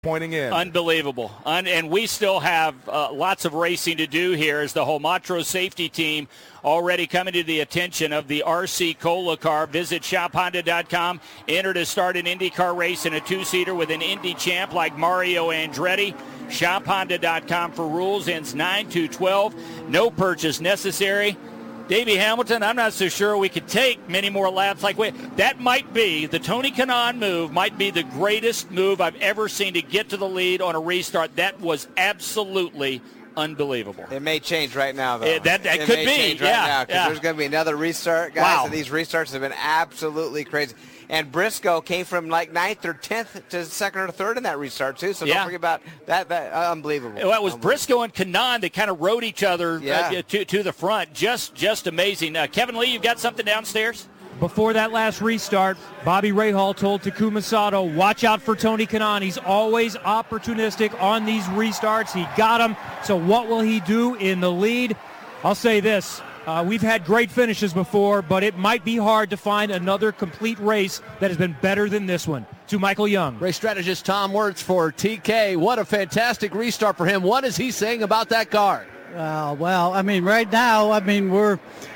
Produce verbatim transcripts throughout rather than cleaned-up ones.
pointing in. Unbelievable. Un- and we still have uh, lots of racing to do here as the Homatro safety team already coming to the attention of the R C Cola car. Visit shop honda dot com. Enter to start an IndyCar race in a two-seater with an Indy champ like Mario Andretti. shop honda dot com for rules. Ends nine two twelve. No purchase necessary. Davey Hamilton, I'm not so sure we could take many more laps like we. That might be, the Tony Kanaan move might be the greatest move I've ever seen to get to the lead on a restart. That was absolutely unbelievable. It may change right now, though. It, that that it could may be, change right yeah. now, 'cause yeah. there's going to be another restart, guys, wow. and these restarts have been absolutely crazy. And Briscoe came from like ninth or tenth to second or third in that restart, too. So yeah. don't forget about that. That uh, unbelievable. Well, it was Briscoe and Kanaan that kind of rode each other yeah. uh, to, to the front. Just just amazing. Uh, Kevin Lee, you've got something downstairs? Before that last restart, Bobby Rahal told Takuma Sato, watch out for Tony Kanaan. He's always opportunistic on these restarts. He got him. So what will he do in the lead? I'll say this. Uh, we've had great finishes before, but it might be hard to find another complete race that has been better than this one. To Michael Young. Race strategist Tom Wirtz for T K. What a fantastic restart for him. What is he saying about that car? Uh, well, I mean, right now, I mean, we're,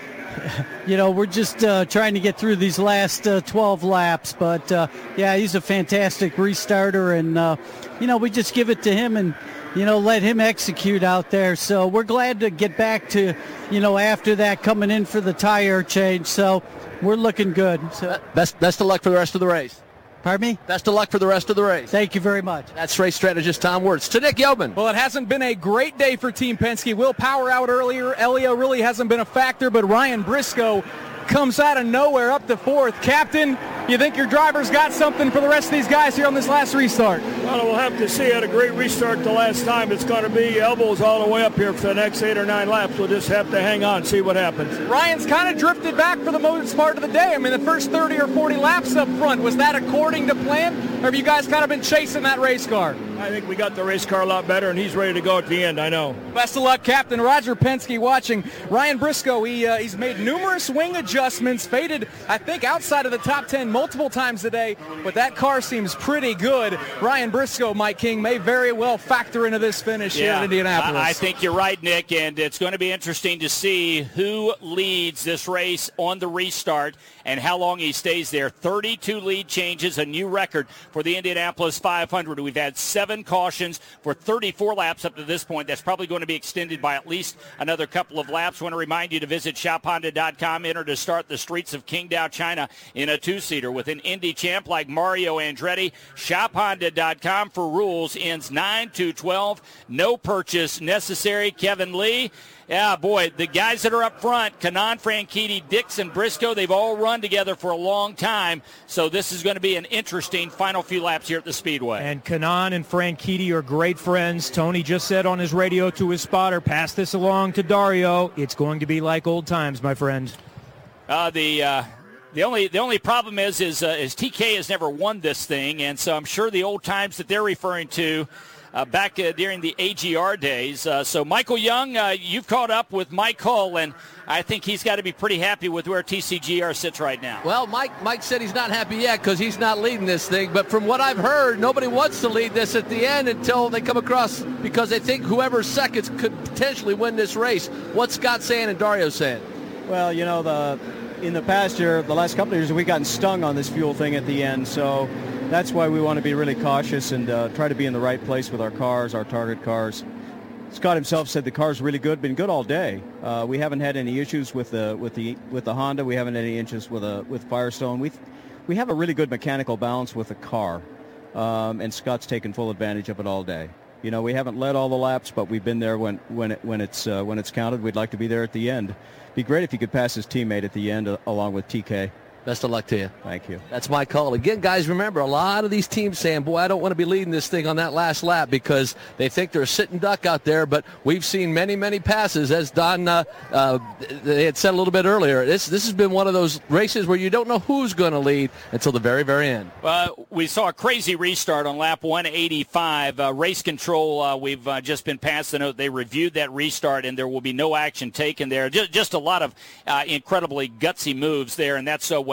you know, we're just uh, trying to get through these last uh, twelve laps. But, uh, yeah, he's a fantastic restarter, and, uh, you know, we just give it to him and, you know, let him execute out there. So we're glad to get back to, you know, after that coming in for the tire change. So we're looking good. So best best of luck for the rest of the race. Pardon me? Best of luck for the rest of the race. Thank you very much. That's race strategist Tom Wirtz. To Nick Yeoman. Well, it hasn't been a great day for Team Penske. Will Power out earlier. Elio really hasn't been a factor, but Ryan Briscoe comes out of nowhere up to fourth. Captain, you think your driver's got something for the rest of these guys here on this last restart? Well, we'll have to see. Had a great restart the last time. It's going to be elbows all the way up here for the next eight or nine laps. We'll just have to hang on, see what happens. Ryan's kind of drifted back for the most part of the day. I mean, the first thirty or forty laps up front, was that according to plan? Or have you guys kind of been chasing that race car? I think we got the race car a lot better, and he's ready to go at the end, I know. Best of luck, Captain. Roger Penske watching. Ryan Briscoe, he, uh, he's made numerous wing adjustments, faded, I think, outside of the top ten multiple times today, but that car seems pretty good. Ryan Briscoe, Mike King, may very well factor into this finish yeah, here in Indianapolis. I, I think you're right, Nick, and it's going to be interesting to see who leads this race on the restart and how long he stays there. thirty-two lead changes, a new record for the Indianapolis five hundred. We've had seven cautions for thirty-four laps up to this point. That's probably going to be extended by at least another couple of laps. I want to remind you to visit shop honda dot com. Enter to start the streets of Qingdao, China in a two-seater with an Indy champ like Mario Andretti. shop honda dot com for rules. Ends nine two twelve. No purchase necessary. Kevin Lee. Yeah, boy, the guys that are up front, Kanaan, Franchitti, Dixon, Briscoe, they've all run together for a long time. So this is going to be an interesting final few laps here at the Speedway. And Kanaan and Franchitti are great friends. Tony just said on his radio to his spotter, pass this along to Dario. It's going to be like old times, my friend. Uh, the uh, the only the only problem is is, uh, is T K has never won this thing, and so I'm sure the old times that they're referring to Uh, back uh, during the A G R days. Uh, so, Michael Young, uh, you've caught up with Mike Hull, and I think he's got to be pretty happy with where T C G R sits right now. Well, Mike Mike said he's not happy yet because he's not leading this thing. But from what I've heard, nobody wants to lead this at the end until they come across because they think whoever's second could potentially win this race. What's Scott saying and Dario saying? Well, you know, the in the past year, the last couple of years, we've gotten stung on this fuel thing at the end. So that's why we want to be really cautious and uh, try to be in the right place with our cars, our target cars. Scott himself said the car's really good, been good all day. Uh, we haven't had any issues with the with the with the Honda. We haven't had any issues with a with Firestone. We we have a really good mechanical balance with the car, um, and Scott's taken full advantage of it all day. You know, we haven't led all the laps, but we've been there when when it, when it's uh, when it's counted. We'd like to be there at the end. Be great if he could pass his teammate at the end uh, along with T K. Best of luck to you. Thank you. That's my call. Again, guys, remember, a lot of these teams saying, boy, I don't want to be leading this thing on that last lap because they think they're a sitting duck out there, but we've seen many, many passes, as Don uh, uh, they had said a little bit earlier. This this has been one of those races where you don't know who's going to lead until the very, very end. Uh, we saw a crazy restart on lap one eighty-five. Uh, race control, uh, we've uh, just been passed the note. They reviewed that restart, and there will be no action taken there. Just, just a lot of uh, incredibly gutsy moves there, and that's uh, what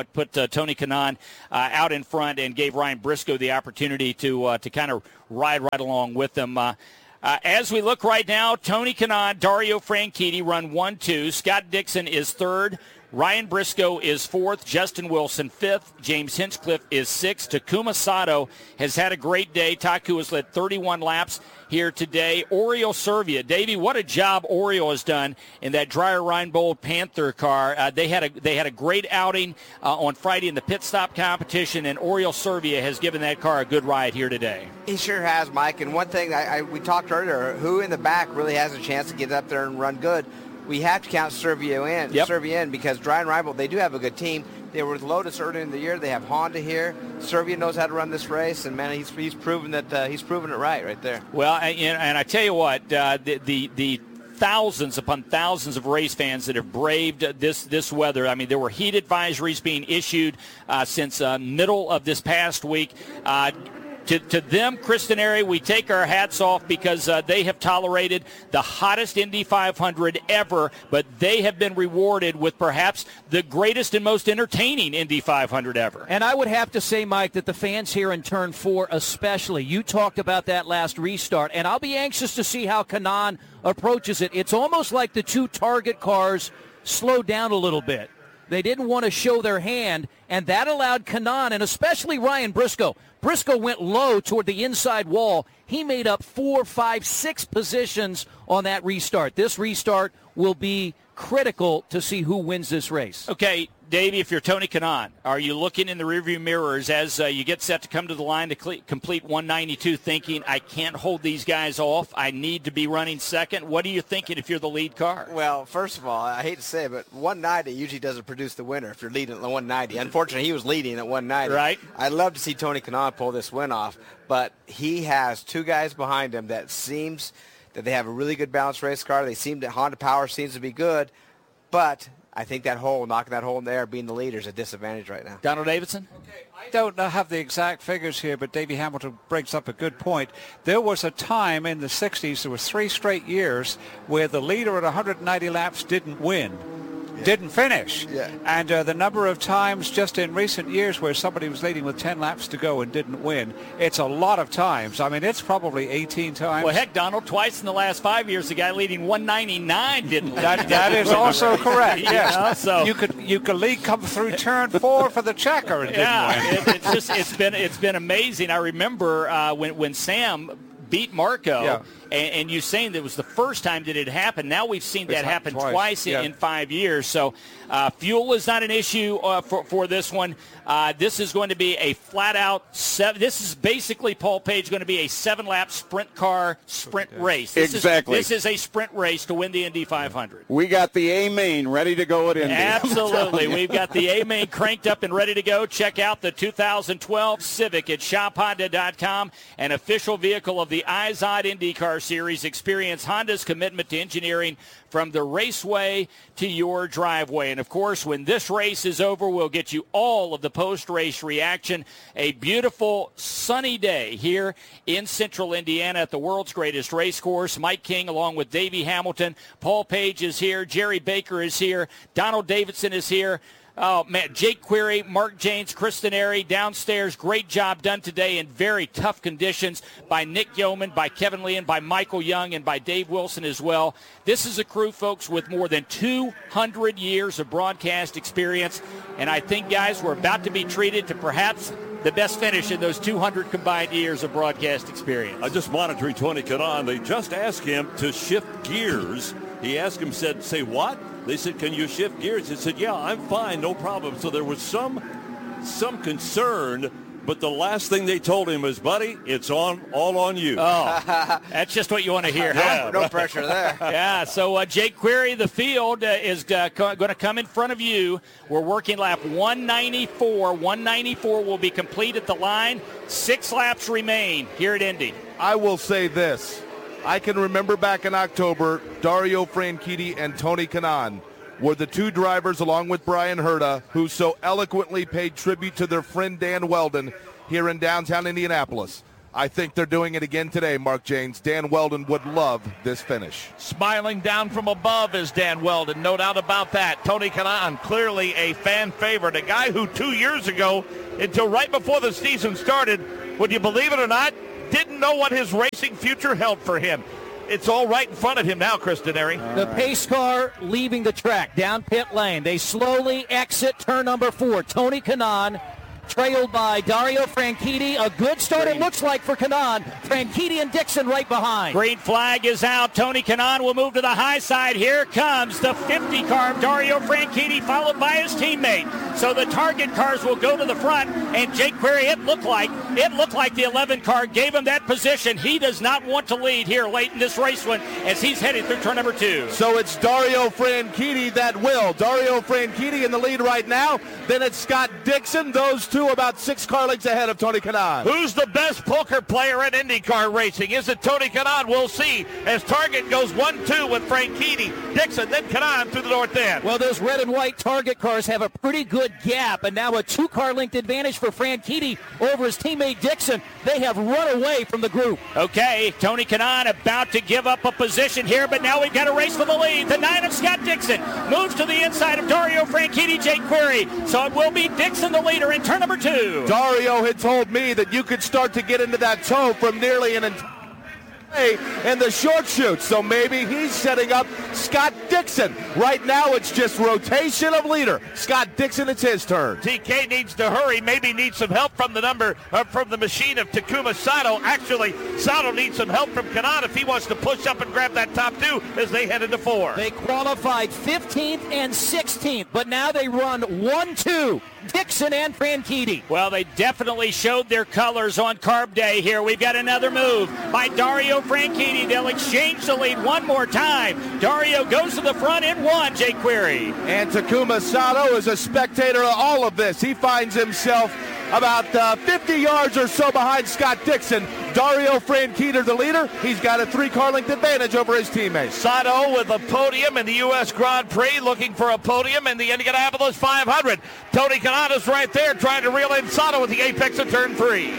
what put uh, Tony Kanaan uh, out in front and gave Ryan Briscoe the opportunity to uh, to kind of ride right along with them. Uh, uh, as we look right now, Tony Kanaan, Dario Franchitti run one two. Scott Dixon is third. Ryan Briscoe is fourth. Justin Wilson fifth. James Hinchcliffe is sixth. Takuma Sato has had a great day. Taku has led thirty-one laps here today. Oriol Servia, Davey, what a job Oriol has done in that Dreyer Reinbold Panther car. Uh, they had a they had a great outing uh, on Friday in the pit stop competition, and Oriol Servia has given that car a good ride here today. He sure has, Mike. And one thing I, I, we talked earlier, who in the back really has a chance to get up there and run good? We have to count Servia in, yep. Servia in because Dreyer Reinbold, they do have a good team. They were with Lotus early in the year. They have Honda here. Servia knows how to run this race, and man, he's he's proven that uh, he's proven it right, right there. Well, and, and I tell you what, uh, the, the the thousands upon thousands of race fans that have braved this this weather. I mean, there were heat advisories being issued uh, since uh, middle of this past week. Uh, To, to them, Kristen Airy, we take our hats off because uh, they have tolerated the hottest Indy five hundred ever, but they have been rewarded with perhaps the greatest and most entertaining Indy five hundred ever. And I would have to say, Mike, that the fans here in Turn four especially, you talked about that last restart, and I'll be anxious to see how Kanaan approaches it. It's almost like the two target cars slowed down a little bit. They didn't want to show their hand, and that allowed Kanaan, and especially Ryan Briscoe. Briscoe went low toward the inside wall. He made up four, five, six positions on that restart. This restart will be critical to see who wins this race. Okay, Davey, if you're Tony Kanaan, are you looking in the rearview mirrors as uh, you get set to come to the line to cle- complete one ninety-two thinking, I can't hold these guys off, I need to be running second? What are you thinking if you're the lead car? Well, first of all, I hate to say it, but one ninety usually doesn't produce the winner if you're leading at one ninety. Unfortunately, he was leading at one ninety. Right. I'd love to see Tony Kanaan pull this win off, but he has two guys behind him that seems that they have a really good balanced race car. They seem that Honda Power seems to be good, but I think that hole, knocking that hole in there, being the leader is a disadvantage right now. Donald Davidson? Okay, I don't have the exact figures here, but Davey Hamilton brings up a good point. There was a time in the sixties, there was three straight years, where the leader at one hundred ninety laps didn't win. Didn't finish. Yeah. And uh, the number of times just in recent years where somebody was leading with ten laps to go and didn't win, it's a lot of times. I mean, it's probably eighteen times. Well, heck, Donald, twice in the last five years, the guy leading one ninety-nine didn't win. That, that is also correct, yes. You know, so. You could you could lead come through turn four for the checker and didn't yeah, win. it, it's just it's been it's been amazing. I remember uh, when when Sam beat Marco, yeah. and, and you saying that it was the first time that it happened. Now we've seen It's that happen twice, twice in, yeah. in five years. So uh, fuel is not an issue uh, for, for this one. Uh, this is going to be a flat-out seven. This is basically, Paul Page, going to be a seven-lap sprint car sprint race. This Exactly. Is, this is a sprint race to win the Indy five hundred. We got the A-main ready to go at Indy. Absolutely. We've got the A-main cranked up and ready to go. Check out the two thousand twelve Civic at shop honda dot com, an official vehicle of the Izod IndyCar Series. Experience Honda's commitment to engineering from the raceway to your driveway. And, of course, when this race is over, we'll get you all of the post-race reaction. A beautiful, sunny day here in central Indiana at the world's greatest race course. Mike King along with Davey Hamilton. Paul Page is here. Jerry Baker is here. Donald Davidson is here. Oh, man, Jake Query, Mark Janes, Kristen Airy downstairs. Great job done today in very tough conditions by Nick Yeoman, by Kevin Lee, and by Michael Young, and by Dave Wilson as well. This is a crew, folks, with more than two hundred years of broadcast experience. And I think, guys, we're about to be treated to perhaps the best finish in those two hundred combined years of broadcast experience. I just monitoring Tony Kanaan. They just asked him to shift gears. He asked him, said, say what? They said, can you shift gears? He said, yeah, I'm fine, no problem. So there was some some concern, but the last thing they told him was, buddy, it's on all on you. Oh, that's just what you want to hear, huh? No, no pressure there. Yeah, so uh, Jake Query, the field, uh, is uh, co- going to come in front of you. We're working lap one ninety-four. one ninety-four will be complete at the line. Six laps remain here at Indy. I will say this. I can remember back in October, Dario Franchitti and Tony Kanaan were the two drivers, along with Brian Herta, who so eloquently paid tribute to their friend Dan Weldon here in downtown Indianapolis. I think they're doing it again today, Mark Jaynes. Dan Wheldon would love this finish. Smiling down from above is Dan Wheldon, no doubt about that. Tony Kanaan, clearly a fan favorite, a guy who two years ago, until right before the season started, would you believe it or not, didn't know what his racing future held for him. It's all right in front of him now, Chris Denary. The pace car leaving the track down pit lane. They slowly exit turn number four. Tony Kanaan, trailed by Dario Franchitti. A good start, it looks like, for Kanaan. Franchitti and Dixon right behind. Green flag is out. Tony Kanaan will move to the high side. Here comes the fifty car of Dario Franchitti, followed by his teammate. So the target cars will go to the front, and Jake Query, it looked like it looked like the eleven car gave him that position. He does not want to lead here late in this race one as he's headed through turn number two. So it's Dario Franchitti that will. Dario Franchitti in the lead right now. Then it's Scott Dixon. Those two about six car lengths ahead of Tony Kanaan. Who's the best poker player in IndyCar racing? Is it Tony Kanaan? We'll see as Target goes one two with Franchitti, Dixon, then Kanaan through the north end. Well, those red and white Target cars have a pretty good gap, and now a two-car length advantage for Franchitti over his teammate Dixon. They have run away from the group. Okay, Tony Kanaan about to give up a position here, but now we've got a race for the lead. The nine of Scott Dixon moves to the inside of Dario Franchitti, Jake Query. So it will be Dixon the leader in turn number two. Dario had told me that you could start to get into that toe from nearly an entire in the short shoot, so maybe he's setting up Scott Dixon. Right now it's just rotation of leader. Scott Dixon, it's his turn. T K needs to hurry, maybe needs some help from the number uh, from the machine of Takuma Sato. Actually, Sato needs some help from Kanaan if he wants to push up and grab that top two as they head into four. They qualified fifteenth and sixteenth, but now they run one two. Dixon and Franchitti. Well, they definitely showed their colors on Carb Day here. We've got another move by Dario Franchitti. They'll exchange the lead one more time. Dario goes to the front in one, Jake Query. And Takuma Sato is a spectator of all of this. He finds himself about uh, fifty yards or so behind Scott Dixon. Dario Franchitti, the leader. He's got a three-car length advantage over his teammates. Sato with a podium in the U S Grand Prix, looking for a podium in the Indianapolis five hundred. Tony Kanaan is right there trying to reel in Sato at the apex of turn three.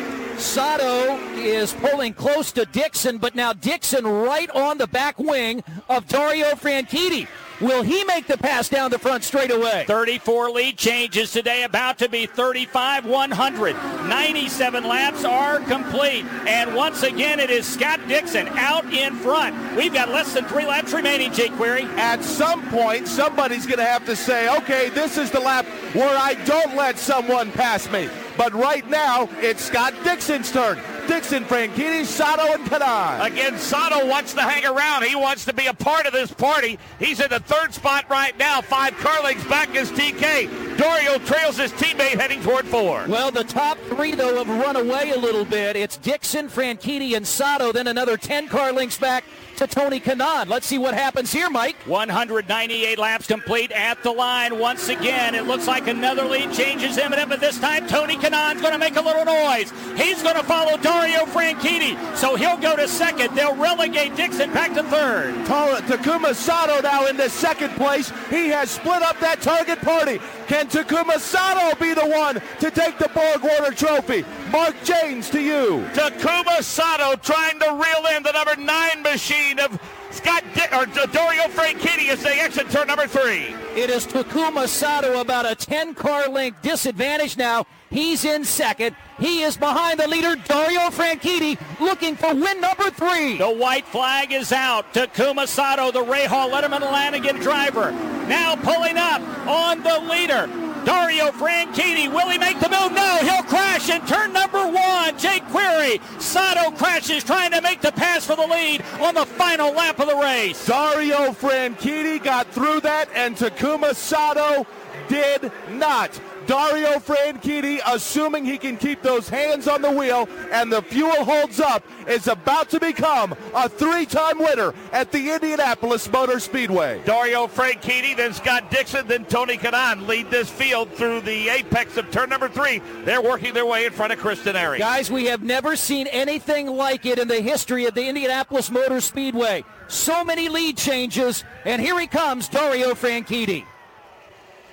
Sato is pulling close to Dixon, but now Dixon right on the back wing of Dario Franchitti. Will he make the pass down the front straight away? thirty-four lead changes today, about to be thirty-five one hundred. ninety-seven laps are complete. And once again, it is Scott Dixon out in front. We've got less than three laps remaining, Jake Query. At some point, somebody's going to have to say, okay, this is the lap where I don't let someone pass me. But right now, it's Scott Dixon's turn. Dixon, Franchitti, Sato, and Kanaan. Again, Sato wants to hang around. He wants to be a part of this party. He's in the third spot right now. Five car lengths back is T K. Dario trails his teammate heading toward four. Well, the top three, though, have run away a little bit. It's Dixon, Franchitti, and Sato. Then another ten car lengths back to Tony Kanaan. Let's see what happens here, Mike. one hundred ninety-eight laps complete at the line. Once again, it looks like another lead change is imminent, but this time Tony Kanaan's going to make a little noise. He's going to follow Dario Franchitti, so he'll go to second. They'll relegate Dixon back to third. Takuma Sato now into second place. He has split up that target party. Can Takuma Sato be the one to take the Borg-Warner trophy? Mark Jaynes, to you. Takuma Sato trying to reel in the number nine machine of Scott Di- or Dario Franchitti as they exit turn number three. It is Takuma Sato about a ten car length disadvantage now. He's in second. He is behind the leader, Dario Franchitti, looking for win number three. The white flag is out. Takuma Sato, the Rahal Letterman Lanigan driver, now pulling up on the leader. Dario Franchitti, will he make the move? No, he'll crash in turn number one. Jake Query, Sato crashes, trying to make the pass for the lead on the final lap of the race. Dario Franchitti got through that, and Takuma Sato did not. Dario Franchitti, assuming he can keep those hands on the wheel and the fuel holds up, is about to become a three-time winner at the Indianapolis Motor Speedway. Dario Franchitti, then Scott Dixon, then Tony Kanaan lead this field through the apex of turn number three. They're working their way in front of Chris Denary. Guys, we have never seen anything like it in the history of the Indianapolis Motor Speedway. So many lead changes, and here he comes, Dario Franchitti.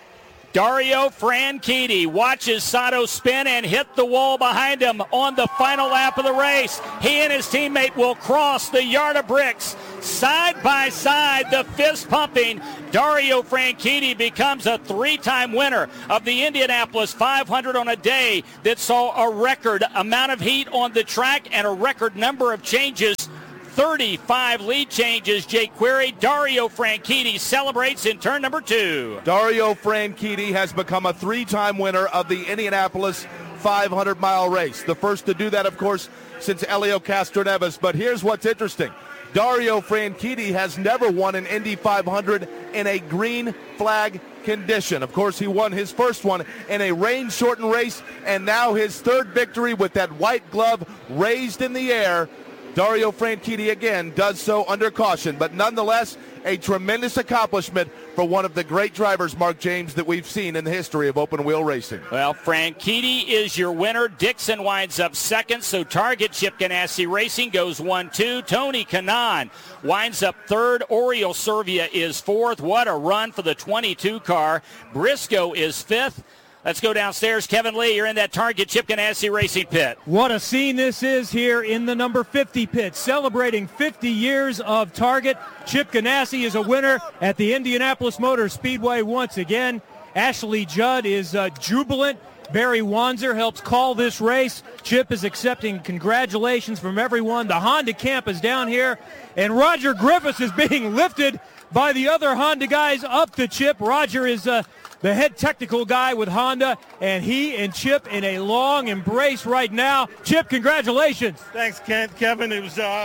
Dario Franchitti watches Sato spin and hit the wall behind him on the final lap of the race. He and his teammate will cross the yard of bricks. Side by side, the fist pumping. Dario Franchitti becomes a three-time winner of the Indianapolis five hundred on a day that saw a record amount of heat on the track and a record number of changes. thirty-five lead changes. Jake Query, Dario Franchitti celebrates in turn number two. Dario Franchitti has become a three-time winner of the Indianapolis five hundred mile race. The first to do that, of course, since Elio Castroneves. But here's what's interesting. Dario Franchitti has never won an Indy five hundred in a green flag condition. Of course, he won his first one in a rain-shortened race, and now his third victory with that white glove raised in the air. Dario Franchitti again does so under caution, but nonetheless a tremendous accomplishment for one of the great drivers, Mark James, that we've seen in the history of open wheel racing. Well, Franchitti is your winner. Dixon winds up second, so Target Chip Ganassi Racing goes one two. Tony Kanaan winds up third. Oriol Servia is fourth. What a run for the twenty-two car. Briscoe is fifth. Let's go downstairs. Kevin Lee, you're in that Target Chip Ganassi Racing pit. What a scene this is here in the number fifty pit, celebrating fifty years of Target. Chip Ganassi is a winner at the Indianapolis Motor Speedway once again. Ashley Judd is uh, jubilant. Barry Wanzer helps call this race. Chip is accepting congratulations from everyone. The Honda camp is down here, and Roger Griffiths is being lifted by the other Honda guys up to Chip. Roger is uh, the head technical guy with Honda, and he and Chip in a long embrace right now. Chip, congratulations. Thanks, Kent. Kevin, it was uh,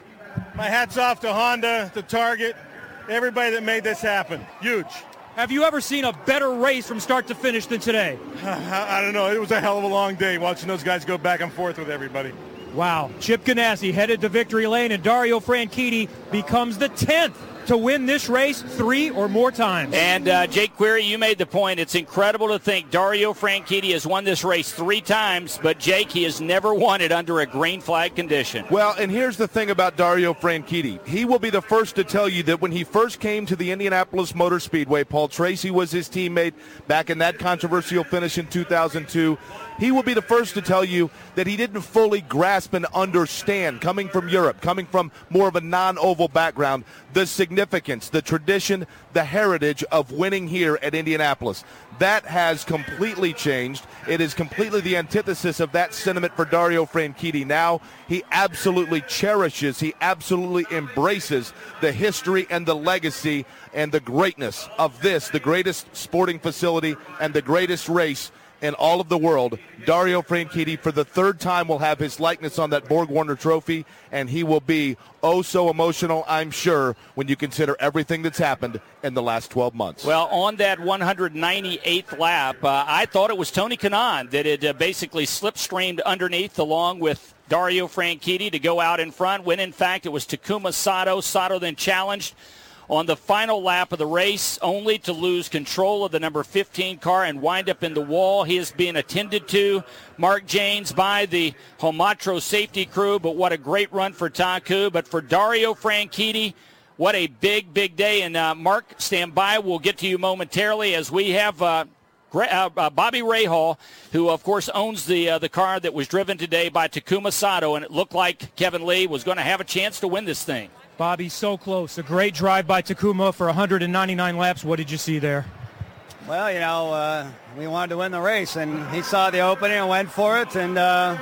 my hat's off to Honda, to Target, everybody that made this happen. Huge. Have you ever seen a better race from start to finish than today? I don't know. It was a hell of a long day watching those guys go back and forth with everybody. Wow. Chip Ganassi headed to victory lane, and Dario Franchitti becomes the tenth to win this race three or more times. And uh, Jake Query, you made the point. It's incredible to think Dario Franchitti has won this race three times, but Jake, he has never won it under a green flag condition. Well, and here's the thing about Dario Franchitti. He will be the first to tell you that when he first came to the Indianapolis Motor Speedway, Paul Tracy was his teammate back in that controversial finish in two thousand two. He will be the first to tell you that he didn't fully grasp and understand, coming from Europe, coming from more of a non-oval background, the significance, the tradition, the heritage of winning here at Indianapolis. That has completely changed. It is completely the antithesis of that sentiment for Dario Franchitti. Now he absolutely cherishes, he absolutely embraces the history and the legacy and the greatness of this, the greatest sporting facility and the greatest race in all of the world. Dario Franchitti, for the third time, will have his likeness on that Borg Warner trophy, and he will be oh so emotional, I'm sure, when you consider everything that's happened in the last twelve months. Well, on that one hundred ninety-eighth lap, uh, I thought it was Tony Kanaan that had uh, basically slipstreamed underneath along with Dario Franchitti to go out in front, when in fact it was Takuma Sato. Sato then challenged on the final lap of the race, only to lose control of the number fifteen car and wind up in the wall. He is being attended to, Mark James, by the Homatro safety crew, but what a great run for Taku. But for Dario Franchitti, what a big, big day. And uh, Mark, stand by. We'll get to you momentarily as we have uh, uh, uh, Bobby Rahal, who, of course, owns the uh, the car that was driven today by Takuma Sato, and it looked like Kevin Lee was going to have a chance to win this thing. Bobby, so close. A great drive by Takuma for one hundred ninety-nine laps. What did you see there? Well, you know, uh, we wanted to win the race, and he saw the opening and went for it. And, uh,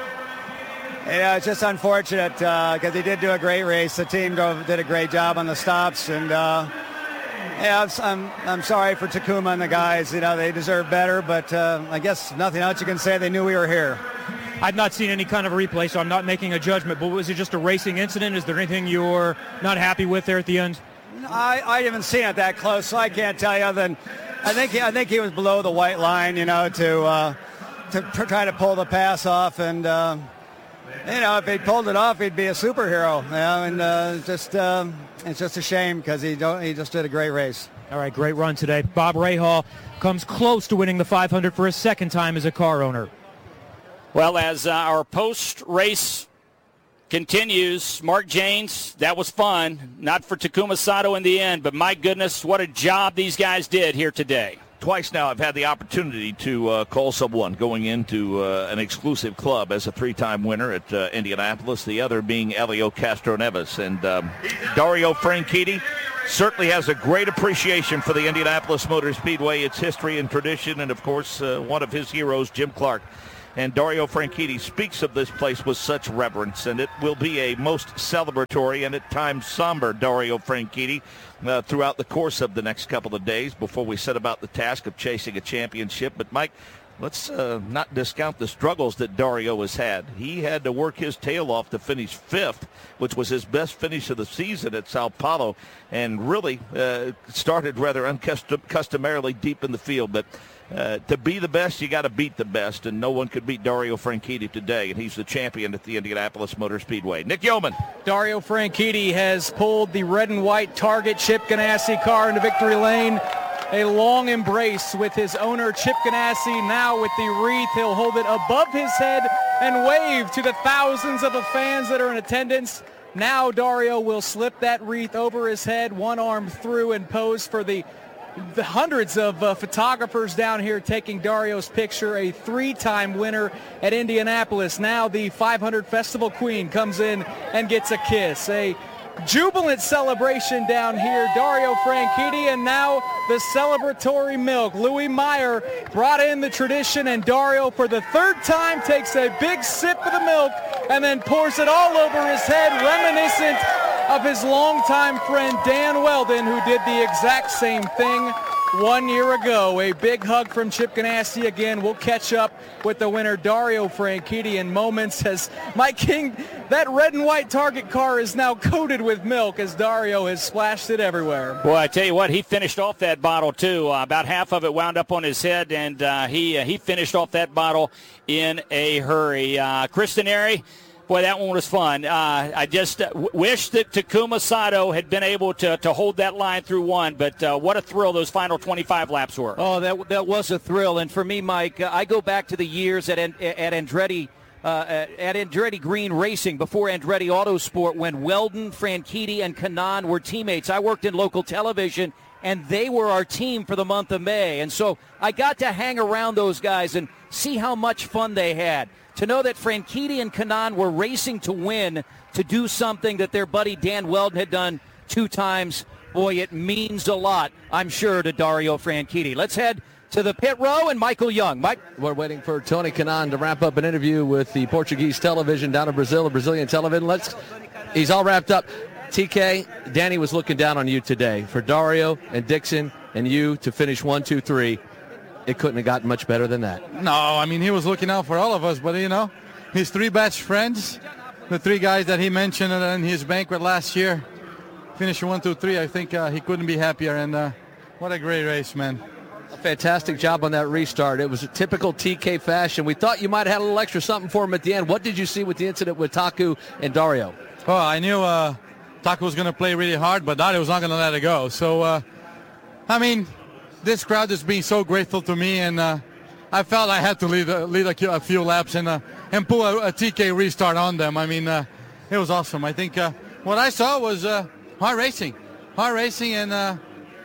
yeah, it's just unfortunate because uh, he did do a great race. The team drove, did a great job on the stops. And, uh, yeah, I'm, I'm sorry for Takuma and the guys. You know, they deserve better. But uh, I guess nothing else you can say. They knew we were here. I've not seen any kind of replay, so I'm not making a judgment. But was it just a racing incident? Is there anything you're not happy with there at the end? I, I haven't seen it that close, so I can't tell you other than I think he, I think he was below the white line, you know, to uh, to try to pull the pass off. And, uh, you know, if he pulled it off, he'd be a superhero. You know, and uh, just um, it's just a shame because he, don't, he just did a great race. All right, great run today. Bob Rahal comes close to winning the five hundred for a second time as a car owner. Well, as uh, our post-race continues, Mark James, that was fun. Not for Takuma Sato in the end, but my goodness, what a job these guys did here today. Twice now I've had the opportunity to uh, call someone going into uh, an exclusive club as a three-time winner at uh, Indianapolis, the other being Elio Castroneves. And um, Dario Franchitti certainly has a great appreciation for the Indianapolis Motor Speedway, its history and tradition, and, of course, uh, one of his heroes, Jim Clark. And Dario Franchitti speaks of this place with such reverence, and it will be a most celebratory and at times somber Dario Franchitti uh, throughout the course of the next couple of days before we set about the task of chasing a championship. But, Mike, let's uh, not discount the struggles that Dario has had. He had to work his tail off to finish fifth, which was his best finish of the season at Sao Paulo, and really uh, started rather uncustomarily deep in the field. But Uh, to be the best, you got to beat the best, and no one could beat Dario Franchitti today, and he's the champion at the Indianapolis Motor Speedway. Nick Yeoman. Dario Franchitti has pulled the red and white Target Chip Ganassi car into victory lane. A long embrace with his owner, Chip Ganassi. Now with the wreath, he'll hold it above his head and wave to the thousands of the fans that are in attendance. Now Dario will slip that wreath over his head, one arm through, and pose for the The hundreds of uh, photographers down here taking Dario's picture, a three-time winner at Indianapolis. Now the five hundred Festival Queen comes in and gets a kiss. A jubilant celebration down here. Dario Franchitti, and now the celebratory milk. Louis Meyer brought in the tradition, and Dario for the third time takes a big sip of the milk and then pours it all over his head, reminiscent of his longtime friend Dan Weldon, who did the exact same thing one year ago. A big hug from Chip Ganassi again. We'll catch up with the winner, Dario Franchitti, in moments. As Mike King, that red and white Target car is now coated with milk as Dario has splashed it everywhere. Boy, I tell you what, he finished off that bottle too. Uh, about half of it wound up on his head, and uh, he uh, he finished off that bottle in a hurry. Uh, Kristen Airy, boy, that one was fun. Uh, I just uh, w- wish that Takuma Sato had been able to, to hold that line through one, but uh, what a thrill those final twenty-five laps were. Oh, that that was a thrill. And for me, Mike, uh, I go back to the years at at Andretti, uh, at Andretti Green Racing before Andretti Autosport, when Weldon, Franchitti, and Kanaan were teammates. I worked in local television, and they were our team for the month of May. And so I got to hang around those guys and see how much fun they had. To know that Franchitti and Kanaan were racing to win, to do something that their buddy Dan Weldon had done two times, boy, it means a lot, I'm sure, to Dario Franchitti. Let's head to the pit row and Michael Young. Mike? We're waiting for Tony Kanaan to wrap up an interview with the Portuguese television down in Brazil, the Brazilian television. Let's. He's all wrapped up. T K, Danny was looking down on you today. For Dario and Dixon and you to finish one, two, three, it couldn't have gotten much better than that. No, I mean, he was looking out for all of us, but, you know, his three best friends, the three guys that he mentioned in his banquet last year, finishing one, two, three, I think uh, he couldn't be happier, and uh, what a great race, man. A fantastic job on that restart. It was a typical T K fashion. We thought you might have had a little extra something for him at the end. What did you see with the incident with Taku and Dario? Oh, I knew uh, Taku was going to play really hard, but Dario was not going to let it go. So, uh, I mean, this crowd has been so grateful to me, and uh, I felt I had to lead, uh, lead a, a few laps and uh, and pull a, a T K restart on them. I mean, uh, it was awesome. I think uh, what I saw was uh, hard racing. Hard racing, and, uh,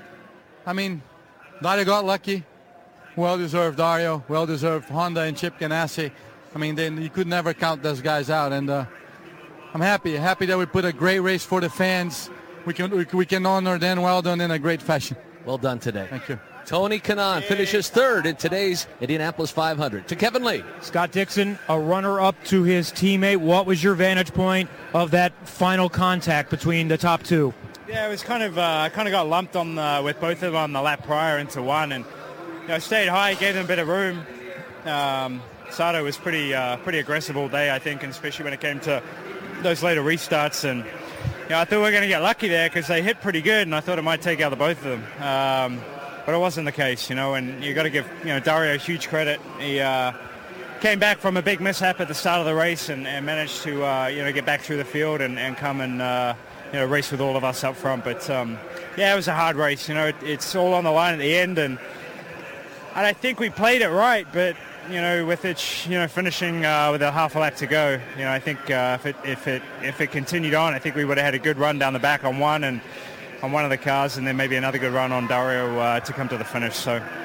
I mean, Dario got lucky. Well-deserved Dario. Well-deserved Honda and Chip Ganassi. I mean, they, you could never count those guys out, and uh, I'm happy. Happy that we put a great race for the fans. We can, we, we can honor Dan Weldon in a great fashion. Well done today. Thank you. Tony Kanaan finishes third in today's Indianapolis five hundred. To Kevin Lee. Scott Dixon, a runner-up to his teammate. What was your vantage point of that final contact between the top two? Yeah, it was kind of, uh, I kind of got lumped on the, with both of them on the lap prior into one, and you know, stayed high, gave them a bit of room. Um, Sato was pretty, uh, pretty aggressive all day, I think, and especially when it came to those later restarts. And you know, I thought we were going to get lucky there because they hit pretty good, and I thought it might take out the both of them. Um, but it wasn't the case, you know, and you got to give, you know, Dario huge credit. He uh, came back from a big mishap at the start of the race and, and managed to, uh, you know, get back through the field and, and come and, uh, you know, race with all of us up front. But, um, yeah, it was a hard race. You know, it, it's all on the line at the end, and and I think we played it right, but, you know, with it, you know, finishing uh, with a half a lap to go, you know, I think uh, if it if it if it continued on, I think we would have had a good run down the back on one and on one of the cars, and then maybe another good run on Dario uh, to come to the finish. So,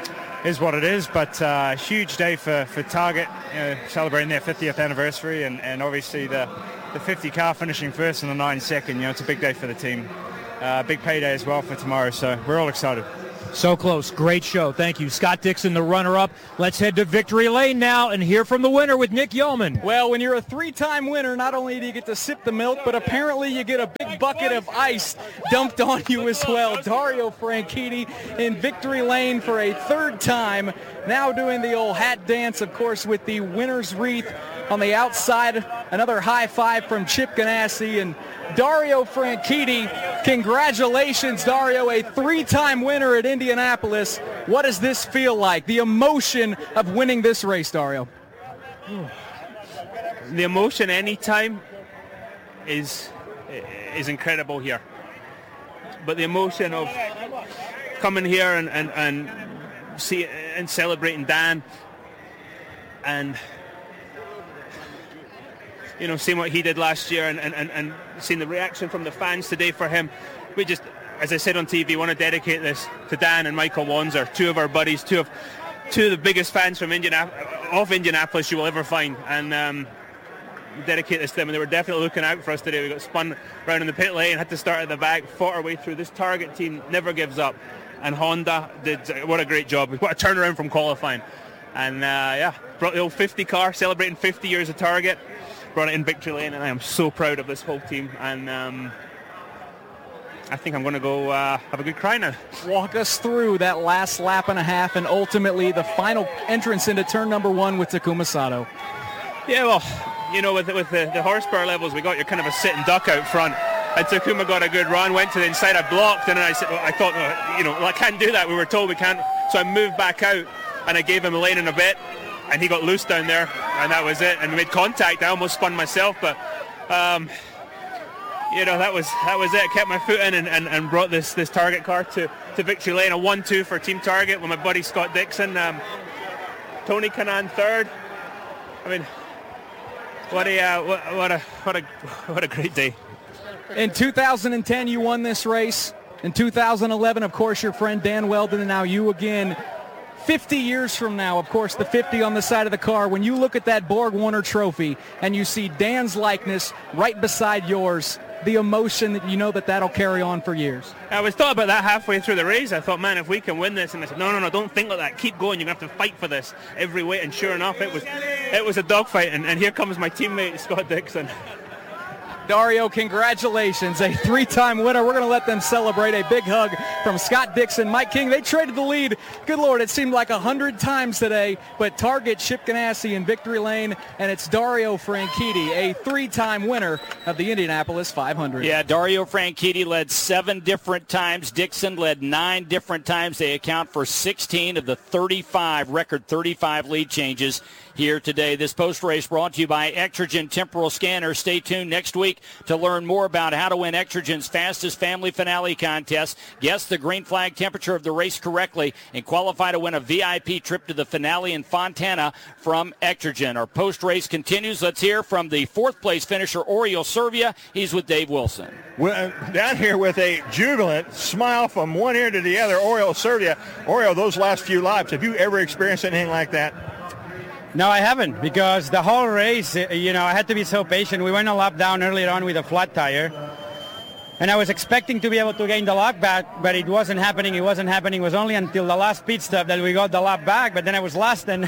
is what it is. But uh, huge day for, for Target, you know, celebrating their fiftieth anniversary, and, and obviously the, the fifty car finishing first and the nine second. You know, it's a big day for the team. Uh, big payday as well for tomorrow, so we're all excited. So close. Great show. Thank you. Scott Dixon, the runner-up. Let's head to Victory Lane now and hear from the winner with Nick Yeoman. Well, when you're a three-time winner, not only do you get to sip the milk, but apparently you get a big bucket of ice dumped on you as well. Dario Franchitti in Victory Lane for a third time, now doing the old hat dance, of course, with the winner's wreath on the outside. Another high five from Chip Ganassi and Dario Franchitti. Congratulations, Dario, a three-time winner at Indianapolis. What does this feel like? The emotion of winning this race, Dario. The emotion anytime is is incredible here. But the emotion of coming here and, and, and see and celebrating Dan, and you know, seeing what he did last year, and, and, and seeing the reaction from the fans today for him. We just, as I said on T V, want to dedicate this to Dan and Michael Wanzer, two of our buddies, two of two of the biggest fans from Indianap- of Indianapolis you will ever find, and um, dedicate this to them. And they were definitely looking out for us today. We got spun around in the pit lane, had to start at the back, fought our way through. This Target team never gives up, and Honda did what a great job. What a turnaround from qualifying, and uh, yeah, brought the old fifty car, celebrating fifty years of Target. Brought it in Victory Lane, and I am so proud of this whole team, and um, I think I'm going to go uh, have a good cry now. Walk us through that last lap and a half, and ultimately the final entrance into turn number one with Takuma Sato. Yeah, well, you know, with, with the, the horsepower levels we got, you're kind of a sitting duck out front, and Takuma got a good run, went to the inside, I blocked, and then I, said, well, I thought, oh, you know, well, I can't do that, we were told we can't, so I moved back out, and I gave him a lane in a bit, and he got loose down there, and that was it. And we made contact. I almost spun myself, but um, you know, that was that was it. I kept my foot in and, and, and brought this this Target car to, to Victory Lane. A one two for Team Target with my buddy Scott Dixon. Um, Tony Kanaan third. I mean, what a uh, what, what a what a what a great day. In two thousand ten, you won this race. In two thousand eleven, of course, your friend Dan Weldon, and now you again. fifty years from now, of course, the fifty on the side of the car, when you look at that Borg Warner trophy and you see Dan's likeness right beside yours, the emotion that you know that that'll carry on for years. I was thought about that halfway through the race. I thought, man, if we can win this, and I said, no, no, no, don't think like that. Keep going. You're going to have to fight for this every way. And sure enough, it was it was a dogfight. And, and here comes my teammate, Scott Dixon. Dario, congratulations, a three-time winner. We're going to let them celebrate. A big hug from Scott Dixon. Mike King, they traded the lead. Good Lord, it seemed like a hundred times today, but Target, Chip Ganassi in Victory Lane, and it's Dario Franchitti, a three-time winner of the Indianapolis five hundred. Yeah, Dario Franchitti led seven different times. Dixon led nine different times. They account for sixteen of the thirty-five, record thirty-five lead changes here today. This post-race brought to you by Extragen Temporal Scanner. Stay tuned next week to learn more about how to win Extragen's fastest family finale contest. Guess the green flag temperature of the race correctly and qualify to win a V I P trip to the finale in Fontana from Extragen. Our post-race continues. Let's hear from the fourth place finisher, Oriol Servia. He's with Dave Wilson. We're down here with a jubilant smile from one ear to the other, Oriol Servia. Oriol, those last few laps, have you ever experienced anything like that? No, I haven't, because the whole race, you know, I had to be so patient. We went a lap down earlier on with a flat tire, and I was expecting to be able to gain the lap back, but it wasn't happening. It wasn't happening. It was only until the last pit stop that we got the lap back, but then I was last, and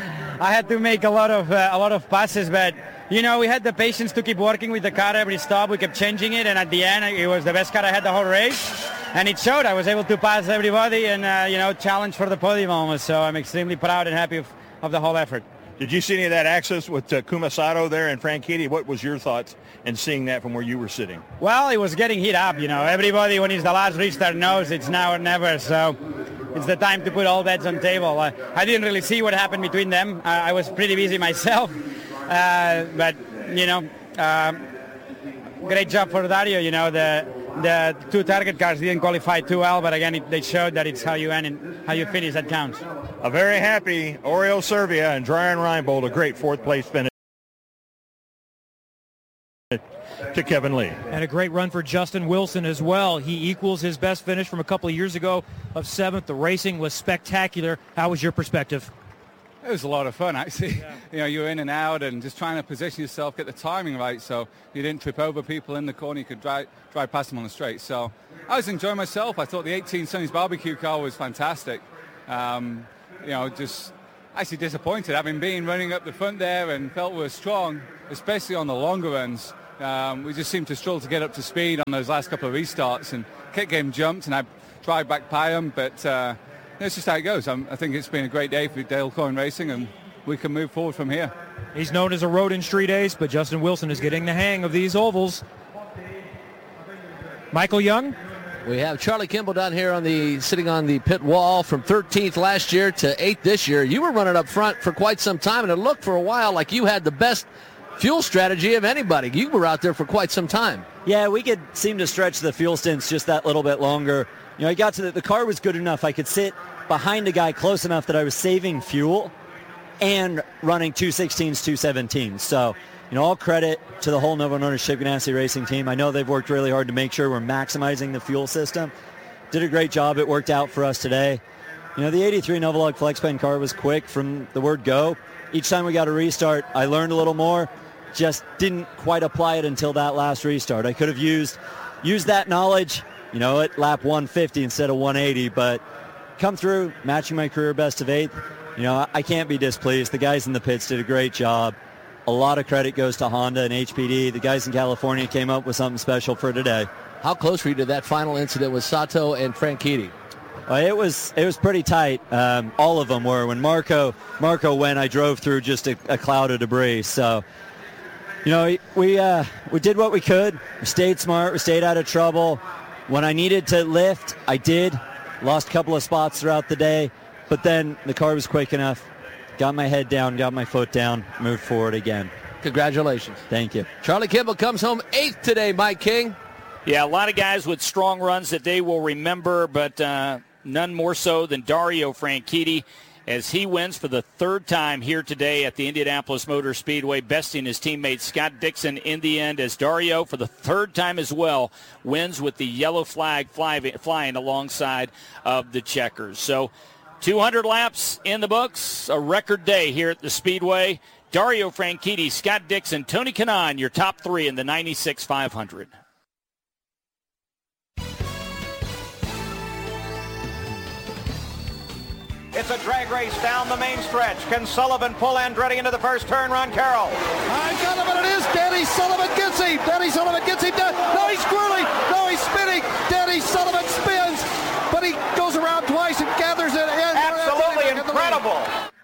I had to make a lot of uh, a lot of passes, but you know, we had the patience to keep working with the car every stop. We kept changing it, and at the end, it was the best car I had the whole race, and it showed. I was able to pass everybody and, uh, you know, challenge for the podium almost, so I'm extremely proud and happy of, of the whole effort. Did you see any of that access with Takuma Sato there and Franchitti? What was your thoughts in seeing that from where you were sitting? Well, it was getting heat up, you know. Everybody, when it's the last restart, knows it's now or never, so it's the time to put all bets on table. Uh, I didn't really see what happened between them. Uh, I was pretty busy myself, uh, but, you know, uh, great job for Dario. You know, the the two Target cars didn't qualify too well, but again, it, they showed that it's how you end and how you finish that counts. A very happy Oriol Servia and Dryan Reinbold, a great fourth place finish. to Kevin Lee. And a great run for Justin Wilson as well. He equals his best finish from a couple of years ago of seventh. The racing was spectacular. How was your perspective? It was a lot of fun, actually. Yeah. You know, you're in and out and just trying to position yourself, get the timing right so you didn't trip over people in the corner. You could drive, drive past them on the straight. So I was enjoying myself. I thought the eighteen Sonny's barbecue car was fantastic. Um, you know, just actually disappointed. Having been running up the front there and felt we were strong, especially on the longer runs. Um, we just seemed to struggle to get up to speed on those last couple of restarts, and kick game jumped and I tried back by them, but uh, that's just how it goes. I'm, I think it's been a great day for Dale Coyne Racing, and we can move forward from here. He's known as a road and street ace, but Justin Wilson is getting the hang of these ovals. Michael Young? We have Charlie Kimball down here on the sitting on the pit wall from thirteenth last year to eighth this year. You were running up front for quite some time, and it looked for a while like you had the best fuel strategy of anybody. You were out there for quite some time. Yeah, we could seem to stretch the fuel stints just that little bit longer. You know, I got to the, the car was good enough. I could sit behind a guy close enough that I was saving fuel and running two sixteens, two seventeens. So, you know, all credit to the whole Novo Nordisk Ganassi Racing team. I know they've worked really hard to make sure we're maximizing the fuel system. Did a great job. It worked out for us today. You know, the eighty-three Novolog FlexPen car was quick from the word go. Each time we got a restart, I learned a little more. Just didn't quite apply it until that last restart. I could have used used that knowledge, you know, at lap one fifty instead of one eighty, but come through, matching my career best of eighth. You know, I can't be displeased. The guys in the pits did a great job. A lot of credit goes to Honda and H P D. The guys in California came up with something special for today. How close were you to that final incident with Sato and Franchitti? Well, it was it was pretty tight. Um, all of them were. When Marco Marco went, I drove through just a, a cloud of debris. So, you know, we uh, we did what we could. We stayed smart. We stayed out of trouble. When I needed to lift, I did. Lost a couple of spots throughout the day, but then the car was quick enough. Got my head down, got my foot down, moved forward again. Congratulations. Thank you. Charlie Kimball comes home eighth today, Mike King. Yeah, a lot of guys with strong runs that they will remember, but uh, none more so than Dario Franchitti as he wins for the third time here today at the Indianapolis Motor Speedway, besting his teammate Scott Dixon in the end, as Dario, for the third time as well, wins with the yellow flag fly, flying alongside of the checkers. So two hundred laps in the books, a record day here at the Speedway. Dario Franchitti, Scott Dixon, Tony Kanaan, your top three in the ninety-six five hundred. It's a drag race down the main stretch. Can Sullivan pull Andretti into the first turn? Ron Carroll. I got him, and it is Danny Sullivan gets him. Danny Sullivan gets him. No, he's squirreling. No, he's spinning. Danny Sullivan spins, but he goes around twice and gathers it. Absolutely incredible.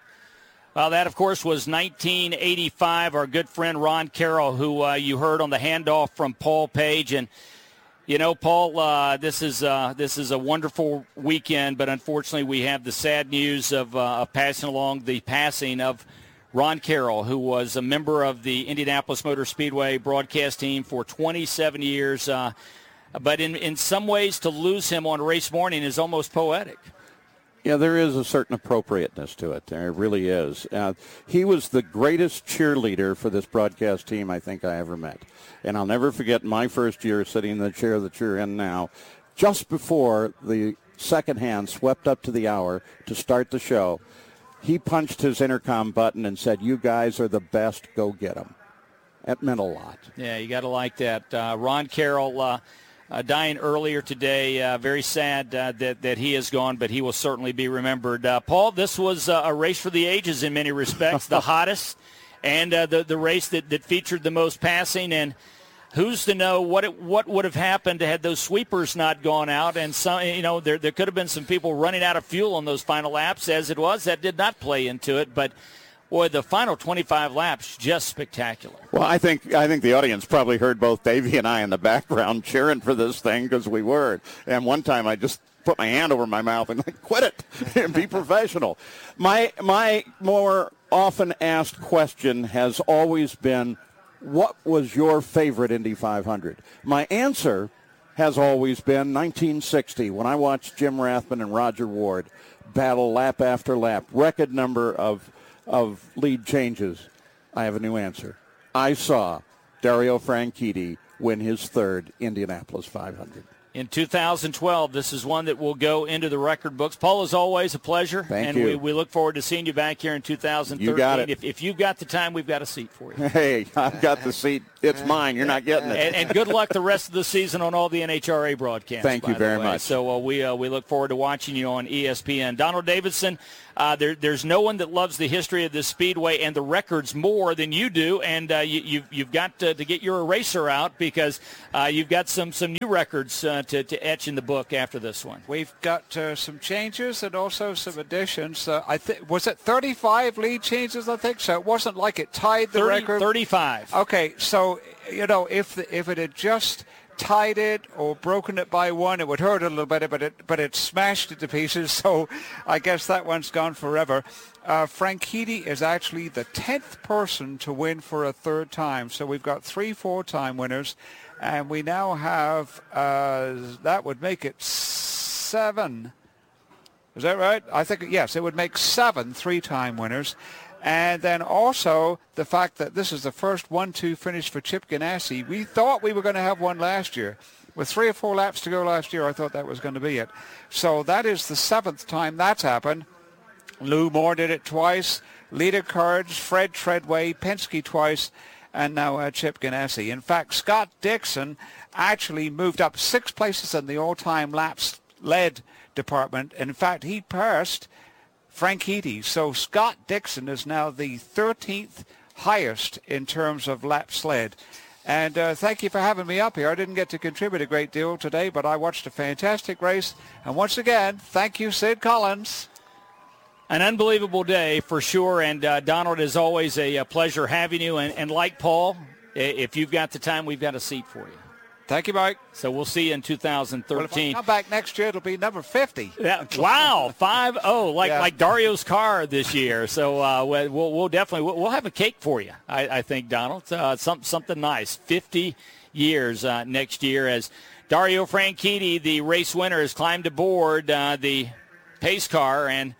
Well, that, of course, was nineteen eighty-five. Our good friend Ron Carroll, who uh, you heard on the handoff from Paul Page. And, you know, Paul, uh, this is uh, this is a wonderful weekend, but unfortunately we have the sad news of, uh, of passing along the passing of Ron Carroll, who was a member of the Indianapolis Motor Speedway broadcast team for twenty-seven years. Uh, but in, in some ways, to lose him on race morning is almost poetic. Yeah, there is a certain appropriateness to it. There really is. Uh, he was the greatest cheerleader for this broadcast team I think I ever met. And I'll never forget my first year sitting in the chair that you're in now, just before the second hand swept up to the hour to start the show. He punched his intercom button and said, "You guys are the best. Go get them." That meant a lot. Yeah, you got to like that. Uh, Ron Carroll, uh, Uh, dying earlier today. Uh, very sad uh, that, that he is gone, but he will certainly be remembered. Uh, Paul, this was uh, a race for the ages in many respects, the hottest, and uh, the, the race that, that featured the most passing. And who's to know what it, what would have happened had those sweepers not gone out. And some, you know, there, there could have been some people running out of fuel on those final laps. As it was, that did not play into it. But boy, the final twenty-five laps, just spectacular. Well, I think I think the audience probably heard both Davey and I in the background cheering for this thing because we were. And one time I just put my hand over my mouth and like, quit it and be professional. My my more often asked question has always been, what was your favorite Indy five hundred? My answer has always been nineteen sixty when I watched Jim Rathman and Roger Ward battle lap after lap, record number of of lead changes. I have a new answer. I saw Dario Franchitti win his third Indianapolis five hundred. In two thousand twelve, this is one that will go into the record books. Paul, as always, a pleasure. Thank and you. we, we look forward to seeing you back here in two thousand thirteen. You got it. If, if you've got the time, we've got a seat for you. Hey, I've got the seat. It's mine. You're not getting it. And, and good luck the rest of the season on all the N H R A broadcasts. Thank you very much. So uh, we uh, we look forward to watching you on E S P N. Donald Davidson, uh, there, there's no one that loves the history of this speedway and the records more than you do, and uh, you, you've you've got to, to get your eraser out because uh, you've got some some new records uh, to to etch in the book after this one. We've got uh, some changes and also some additions. Uh, I think was it thirty-five lead changes? I think so. It wasn't like it tied the thirty, record. thirty-five. Okay, so you know if the, if it had just tied it or broken it by one, it would hurt a little bit, but it but it smashed it to pieces. So I guess that one's gone forever. Uh, Franchitti is actually the tenth person to win for a third time. So we've got three four-time winners. And we now have, uh, that would make it seven. Is that right? I think, yes, it would make seven three-time winners. And then also the fact that this is the first one two finish for Chip Ganassi. We thought we were going to have one last year. With three or four laps to go last year, I thought that was going to be it. So that is the seventh time that's happened. Lou Moore did it twice. Leader Cards, Fred Treadway, Penske twice, and now uh, Chip Ganassi. In fact, Scott Dixon actually moved up six places in the all-time laps led department. In fact, he passed Franchitti. So Scott Dixon is now the thirteenth highest in terms of laps led. And uh, thank you for having me up here. I didn't get to contribute a great deal today, but I watched a fantastic race. And once again, thank you, Sid Collins. An unbelievable day for sure, and uh, Donald, is always a, a pleasure having you. And, and like Paul, if you've got the time, we've got a seat for you. Thank you, Mike. So we'll see you in two thousand thirteen. Well, if I come back next year, it'll be number fifty. Yeah, wow, five oh, like yeah. like Dario's car this year. So uh, we'll, we'll definitely we'll, we'll have a cake for you. I, I think, Donald, uh, some, something nice. fifty years uh, next year as Dario Franchitti, the race winner, has climbed aboard uh, the pace car, and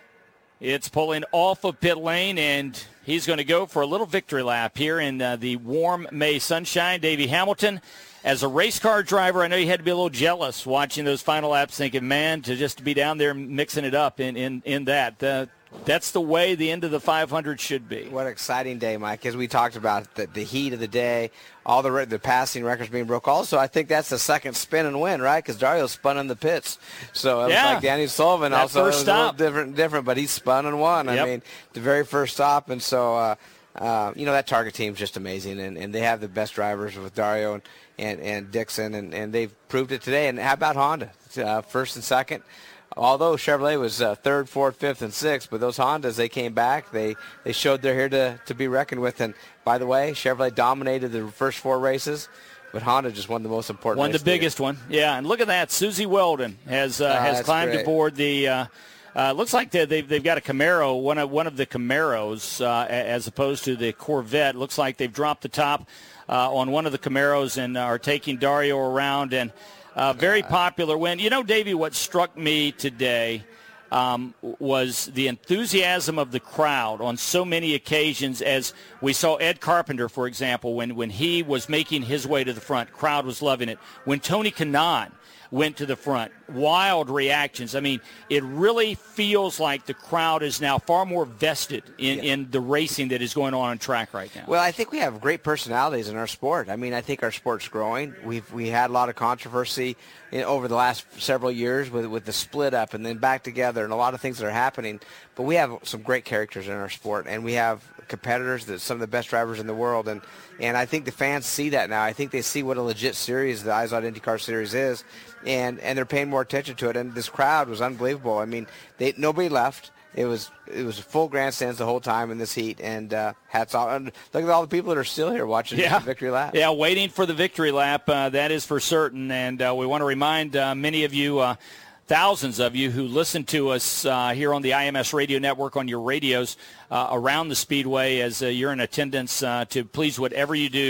it's pulling off of pit lane, and he's going to go for a little victory lap here in uh, the warm May sunshine. Davey Hamilton, as a race car driver, I know you had to be a little jealous watching those final laps, thinking, man, to just be down there mixing it up in, in, in that. Uh, that's the way the end of the five hundred should be. What an exciting day, Mike, as we talked about the, the heat of the day, all the the passing records being broke. Also, I think that's the second spin and win, right? Because Dario spun in the pits. So it yeah. was like Danny Sullivan that also first was stop. a little different, different, but he spun and won. Yep. I mean, the very first stop. And so, uh, uh, you know, that Target team's just amazing. And, and they have the best drivers with Dario and, and, and Dixon, and, and they've proved it today. And how about Honda? Uh, first and second. Although Chevrolet was uh, third, fourth, fifth, and sixth, but those Hondas, they came back. They they showed they're here to, to be reckoned with. And, by the way, Chevrolet dominated the first four races, but Honda just won the most important Won race the biggest one. Yeah, and look at that. Susie Weldon has uh, Ah, has that's climbed great. aboard the uh, uh, looks like they, they've, they've got a Camaro, one of, one of the Camaros, uh, as opposed to the Corvette. Looks like they've dropped the top uh, on one of the Camaros and are taking Dario around. And uh, very popular win. You know, Davey, what struck me today Um, was the enthusiasm of the crowd on so many occasions, as we saw Ed Carpenter, for example, when, when he was making his way to the front, crowd was loving it. When Tony Kanaan went to the front, wild reactions. I mean, it really feels like the crowd is now far more vested in, Yeah. in the racing that is going on on track right now. Well, I think we have great personalities in our sport. I mean, I think our sport's growing. We've we had a lot of controversy in, over the last several years with with the split up and then back together and a lot of things that are happening. But we have some great characters in our sport, and we have competitors that some of the best drivers in the world. And, and I think the fans see that now. I think they see what a legit series the IZOD IndyCar Series is, and, and they're paying more attention to it. And this crowd was unbelievable. I mean, they nobody left. It was it was full grandstands the whole time in this heat, and uh, hats off. And look at all the people that are still here watching Yeah. the victory lap. Yeah, waiting for the victory lap, uh, that is for certain. And uh, we want to remind uh, many of you, uh, thousands of you who listen to us uh, here on the I M S Radio Network on your radios uh, around the Speedway, as uh, you're in attendance, uh, to please, whatever you do,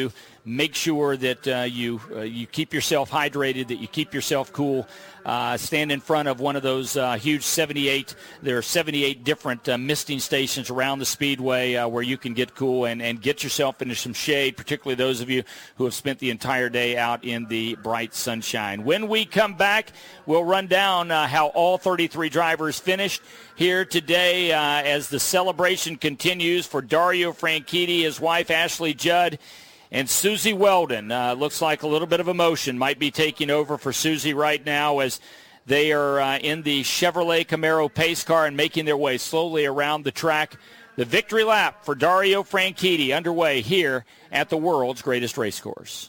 make sure that uh, you uh, you keep yourself hydrated, that you keep yourself cool. Uh, stand in front of one of those uh, huge seventy-eight. There are seventy-eight different uh, misting stations around the Speedway uh, where you can get cool and, and get yourself into some shade, particularly those of you who have spent the entire day out in the bright sunshine. When we come back, we'll run down uh, how all thirty-three drivers finished here today uh, as the celebration continues for Dario Franchitti, his wife Ashley Judd, and Susie Weldon. Uh, looks like a little bit of emotion might be taking over for Susie right now as they are uh, in the Chevrolet Camaro pace car and making their way slowly around the track. The victory lap for Dario Franchitti underway here at the world's greatest race course.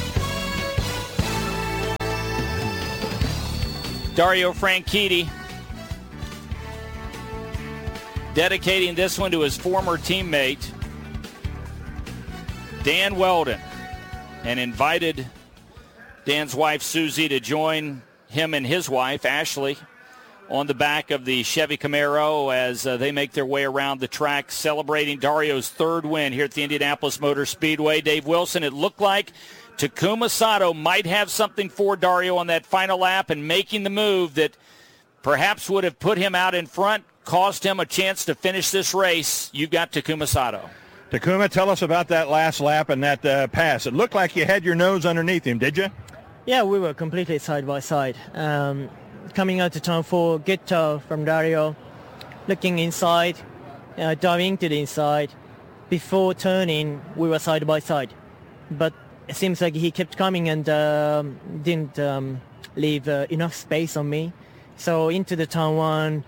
Dario Franchitti dedicating this one to his former teammate, Dan Weldon, and invited Dan's wife, Susie, to join him and his wife, Ashley, on the back of the Chevy Camaro as uh, they make their way around the track, celebrating Dario's third win here at the Indianapolis Motor Speedway. Dave Wilson, it looked like Takuma Sato might have something for Dario on that final lap, and making the move that perhaps would have put him out in front, cost him a chance to finish this race. You've got Takuma Sato. Takuma, tell us about that last lap and that uh, pass. It looked like you had your nose underneath him, did you? Yeah, we were completely side by side. Um, coming out to turn four, good toe from Dario, looking inside, uh, diving to the inside. Before turning, we were side by side. But it seems like he kept coming and um, didn't um, leave uh, enough space on me. So into the turn one,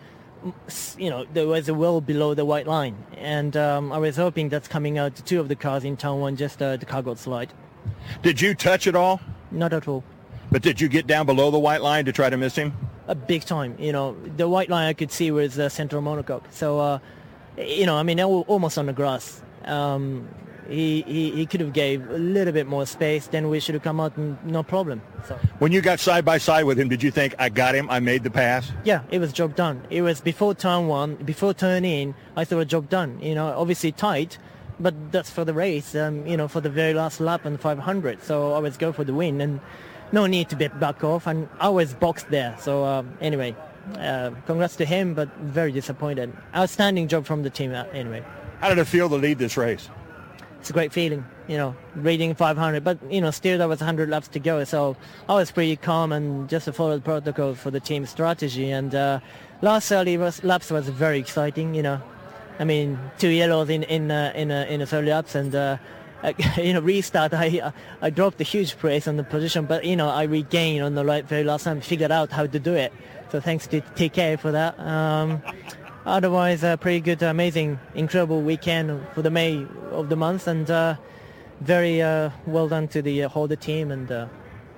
you know, there was a well below the white line, and um, I was hoping that's coming out to two of the cars in turn one, just uh, the car got slide. Did you touch it all? Not at all. But did you get down below the white line to try to miss him? A big time. You know, the white line I could see was uh, central monocoque. So, uh, you know, I mean, almost on the grass. Um, he, he he could have gave a little bit more space, then we should have come out and no problem. So. When you got side by side with him, did you think, I got him, I made the pass? Yeah, it was job done. It was before turn one, before turn in, I thought a job done. You know, obviously tight, but that's for the race, um, you know, for the very last lap on the five hundred. So I always go for the win, and no need to be back off, and I was boxed there. So um, anyway, uh, congrats to him, but very disappointed. Outstanding job from the team uh, anyway. How did it feel to lead this race? It's a great feeling, you know, reading five hundred, but, you know, still there was one hundred laps to go, so I was pretty calm and just followed protocol for the team strategy, and uh, last early was, laps was very exciting, you know. I mean, two yellows in in uh, in, uh, in the early laps, and, uh, you know, restart, I I dropped a huge praise on the position, but, you know, I regained on the right very last time, figured out how to do it, so thanks to T K for that. Um, Otherwise, a uh, pretty good, amazing, incredible weekend for the May of the month, and uh, very uh, well done to the uh, Holder team. And uh,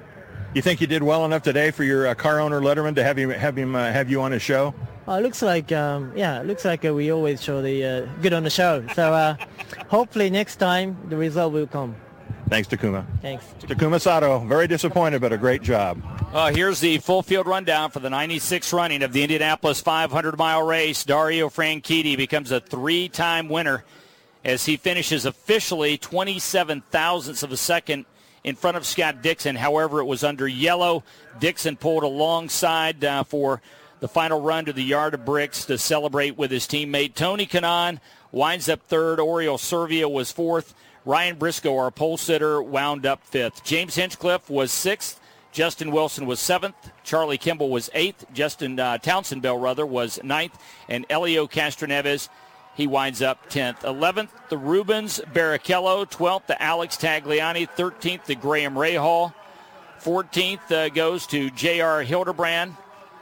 you think you did well enough today for your uh, car owner Letterman to have him have him uh, have you on his show? Uh, it looks like, um, yeah, it looks like uh, we always show the uh, good on the show. So uh, hopefully next time the result will come. Thanks, Takuma. Thanks. Takuma Sato, very disappointed, but a great job. Uh, here's the full field rundown for the ninety-six running of the Indianapolis five hundred mile race. Dario Franchitti becomes a three-time winner as he finishes officially twenty-seven thousandths of a second in front of Scott Dixon. However, it was under yellow. Dixon pulled alongside uh, for the final run to the Yard of Bricks to celebrate with his teammate. Tony Kanaan winds up third. Oriol Servia was fourth. Ryan Briscoe, our pole sitter, wound up fifth. James Hinchcliffe was sixth. Justin Wilson was seventh. Charlie Kimball was eighth. Justin uh, Townsend Bell, rather, was ninth. And Elio Castroneves, he winds up tenth. eleventh, the Rubens Barrichello. twelfth, the Alex Tagliani. thirteenth, the Graham Rahal. fourteenth uh, goes to J R Hildebrand.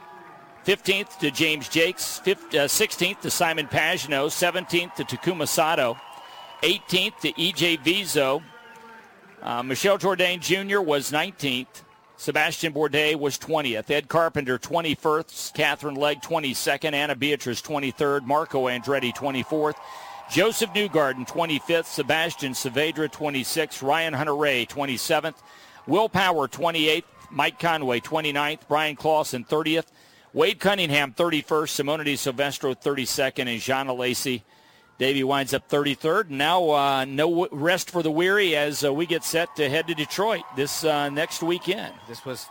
fifteenth to James Jakes. fifth, uh, sixteenth to Simon Pagenaud. seventeenth to Takuma Sato. eighteenth to E J Vizo. Uh, Michel Jourdain Junior was nineteenth. Sebastian Bourdais was twentieth. Ed Carpenter twenty-first. Catherine Legg twenty-second. Anna Beatrice twenty-third. Marco Andretti twenty-fourth. Joseph Newgarden twenty-fifth. Sebastian Saavedra twenty-sixth. Ryan Hunter-Reay twenty-seventh. Will Power twenty-eighth. Mike Conway twenty-ninth. Brian Clausen thirtieth. Wade Cunningham thirty-first. Simone Di Silvestro thirty-second. And Jean Alesi Davey winds up thirty-third. And now uh, no rest for the weary as uh, we get set to head to Detroit this uh, next weekend. This was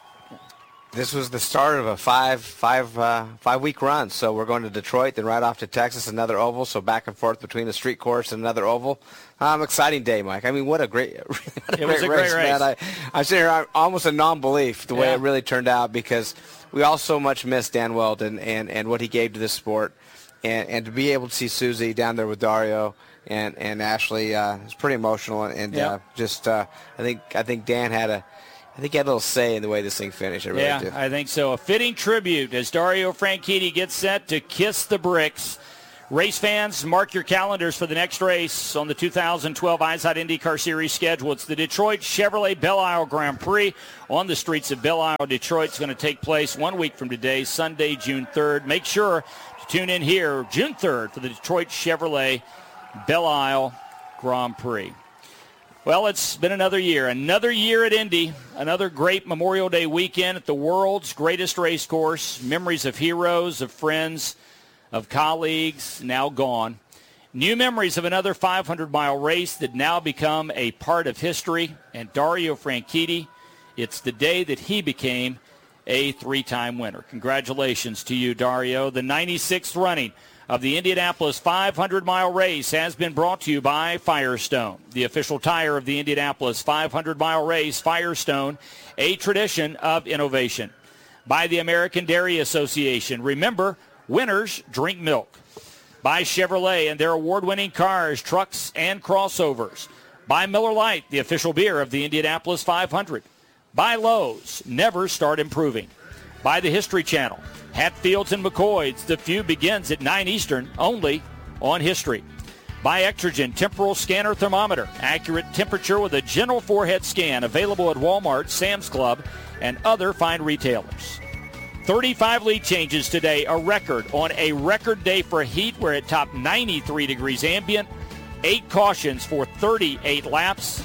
this was the start of a five five uh, five week run. So we're going to Detroit, then right off to Texas, another oval. So back and forth between the street course and another oval. Um, exciting day, Mike. I mean, what a great, what a it great was a race, great race. man. I, I'm sitting here, I'm almost a non-belief the way Yeah. it really turned out, because we all so much miss Dan Weldon and, and what he gave to this sport. And, and to be able to see Susie down there with Dario and, and Ashley, uh, it's pretty emotional. And, and Yeah. uh, just, uh, I think I think Dan had a, I think he had a little say in the way this thing finished. I really yeah, do. I think so. A fitting tribute as Dario Franchitti gets set to kiss the bricks. Race fans, mark your calendars for the next race on the two thousand twelve Izod IndyCar Series schedule. It's the Detroit Chevrolet Belle Isle Grand Prix on the streets of Belle Isle, Detroit. It's going to take place one week from today, Sunday, June third. Make sure to tune in here June third for the Detroit Chevrolet Belle Isle Grand Prix. Well, it's been another year, another year at Indy, another great Memorial Day weekend at the world's greatest race course. Memories of heroes, of friends, of colleagues now gone. New memories of another five hundred mile race that now become a part of history. And Dario Franchitti, it's the day that he became a three-time winner. Congratulations to you, Dario. The ninety-sixth running of the Indianapolis five hundred mile race has been brought to you by Firestone, the official tire of the Indianapolis five hundred mile race. Firestone, a tradition of innovation. By the American Dairy Association. Remember, winners drink milk. By Chevrolet and their award-winning cars, trucks, and crossovers. By Miller Lite, the official beer of the Indianapolis five hundred. By Lowe's, never start improving. By the History Channel, Hatfields and McCoys, the feud begins at nine Eastern, only on History. By Extragen Temporal Scanner Thermometer, accurate temperature with a general forehead scan, available at Walmart, Sam's Club, and other fine retailers. thirty-five lead changes today, a record on a record day for heat. We're at top ninety-three degrees ambient. Eight cautions for thirty-eight laps.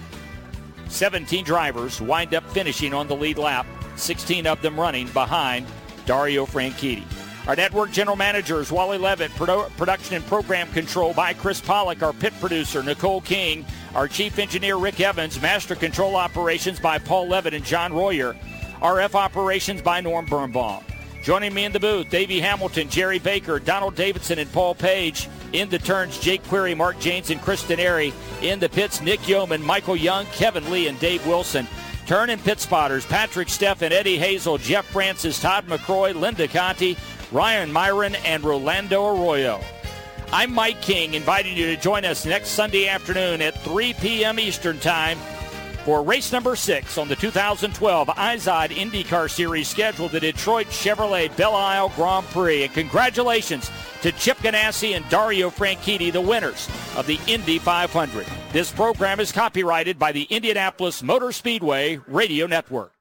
seventeen drivers wind up finishing on the lead lap, sixteen of them running behind Dario Franchitti. Our network general managers, Wally Levitt, produ- production and program control by Chris Pollock, our pit producer, Nicole King, our chief engineer, Rick Evans, master control operations by Paul Levitt and John Royer, R F operations by Norm Birnbaum. Joining me in the booth, Davey Hamilton, Jerry Baker, Donald Davidson, and Paul Page. In the turns, Jake Query, Mark Janes, and Kristen Airy. In the pits, Nick Yeoman, Michael Young, Kevin Lee, and Dave Wilson. Turn and pit spotters, Patrick Steffen, Eddie Hazel, Jeff Francis, Todd McCroy, Linda Conti, Ryan Myron, and Rolando Arroyo. I'm Mike King, inviting you to join us next Sunday afternoon at three p.m. Eastern Time for race number six on the two thousand twelve Izod IndyCar Series schedule, the Detroit Chevrolet Belle Isle Grand Prix. And congratulations to Chip Ganassi and Dario Franchitti, the winners of the Indy five hundred. This program is copyrighted by the Indianapolis Motor Speedway Radio Network.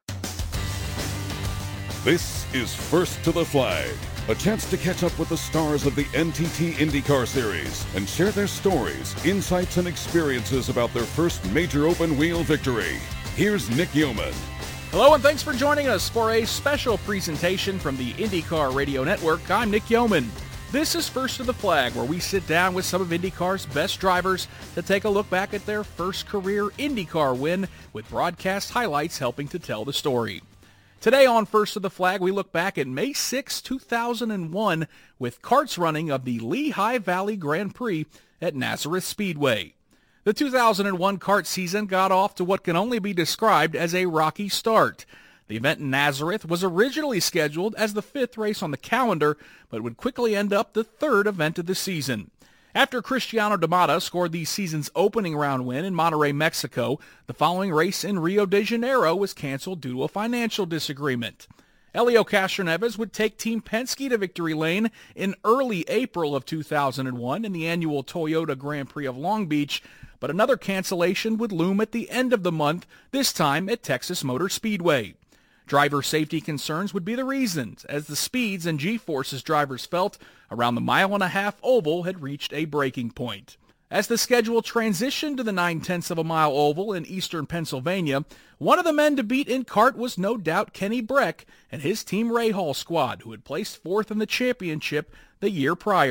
This is First to the Flag, a chance to catch up with the stars of the N T T IndyCar Series and share their stories, insights, and experiences about their first major open-wheel victory. Here's Nick Yeoman. Hello, and thanks for joining us for a special presentation from the IndyCar Radio Network. I'm Nick Yeoman. This is First to the Flag, where we sit down with some of IndyCar's best drivers to take a look back at their first career IndyCar win, with broadcast highlights helping to tell the story. Today on First to the Flag, we look back at May sixth, two thousand one, with karts running of the Lehigh Valley Grand Prix at Nazareth Speedway. The two thousand one kart season got off to what can only be described as a rocky start. The event in Nazareth was originally scheduled as the fifth race on the calendar, but would quickly end up the third event of the season. After Cristiano Damata scored the season's opening round win in Monterrey, Mexico, the following race in Rio de Janeiro was canceled due to a financial disagreement. Helio Castroneves would take Team Penske to victory lane in early April of two thousand one in the annual Toyota Grand Prix of Long Beach, but another cancellation would loom at the end of the month, this time at Texas Motor Speedway. Driver safety concerns would be the reasons, as the speeds and G-forces drivers felt around the mile-and-a-half oval had reached a breaking point. As the schedule transitioned to the nine-tenths of a mile oval in eastern Pennsylvania, one of the men to beat in kart was no doubt Kenny Breck and his Team Rahal squad, who had placed fourth in the championship the year prior.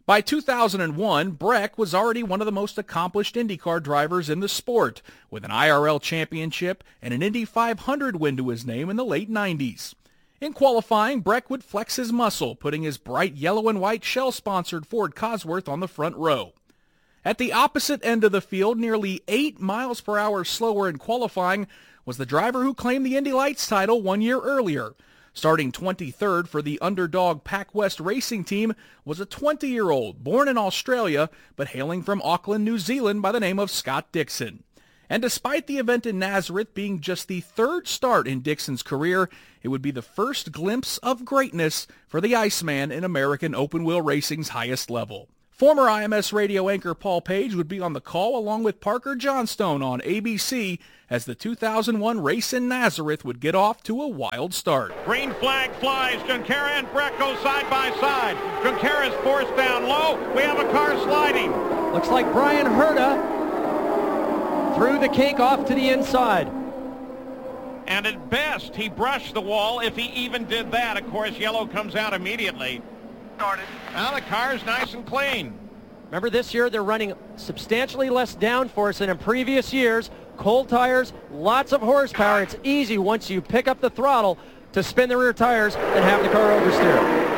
By two thousand one, Breck was already one of the most accomplished IndyCar drivers in the sport, with an I R L championship and an Indy five hundred win to his name in the late nineties. In qualifying, Breck would flex his muscle, putting his bright yellow and white Shell-sponsored Ford Cosworth on the front row. At the opposite end of the field, nearly eight miles per hour slower in qualifying, was the driver who claimed the Indy Lights title one year earlier. Starting twenty-third for the underdog Pac West Racing Team was a twenty-year-old, born in Australia, but hailing from Auckland, New Zealand by the name of Scott Dixon. And despite the event in Nazareth being just the third start in Dixon's career, it would be the first glimpse of greatness for the Iceman in American open-wheel racing's highest level. Former I M S radio anchor Paul Page would be on the call along with Parker Johnstone on A B C as the two thousand one race in Nazareth would get off to a wild start. Green flag flies. Junqueira and Breck go side by side. Junqueira's forced down low. We have a car sliding. Looks like Brian Herta threw the cake off to the inside. And at best, he brushed the wall, if he even did that. Of course, yellow comes out immediately. Started. Now the car's nice and clean. Remember, this year they're running substantially less downforce than in previous years. Cold tires, lots of horsepower. It's easy once you pick up the throttle to spin the rear tires and have the car oversteer.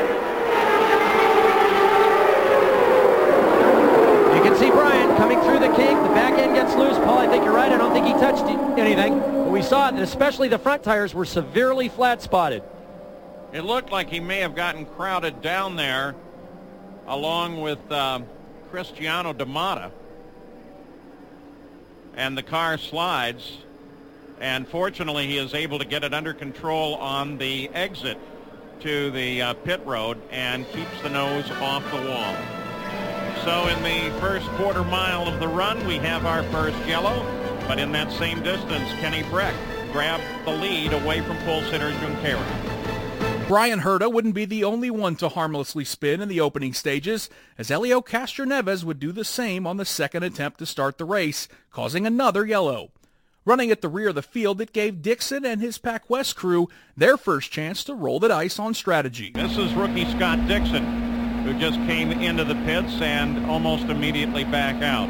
You can see Brian coming through the cake. The back end gets loose. Paul, I think you're right. I don't think he touched anything. But we saw that especially the front tires were severely flat spotted. It looked like he may have gotten crowded down there along with uh, Cristiano D'Amata. And the car slides. And fortunately, he is able to get it under control on the exit to the uh, pit road and keeps the nose off the wall. So in the first quarter mile of the run, we have our first yellow. But in that same distance, Kenny Breck grabbed the lead away from pole sitter Junqueira. Brian Herta wouldn't be the only one to harmlessly spin in the opening stages, as Helio Castroneves would do the same on the second attempt to start the race, causing another yellow. Running at the rear of the field, it gave Dixon and his Pac West crew their first chance to roll the dice on strategy. This is rookie Scott Dixon, who just came into the pits and almost immediately back out.